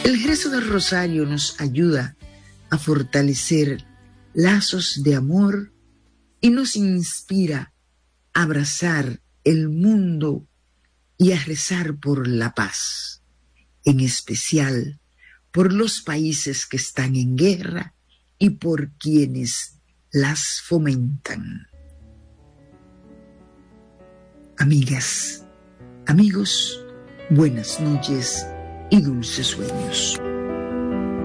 El rezo del rosario nos ayuda a fortalecer lazos de amor y nos inspira a abrazar el mundo y a rezar por la paz, en especial por los países que están en guerra y por quienes las fomentan. Amigas, amigos, buenas noches y dulces sueños.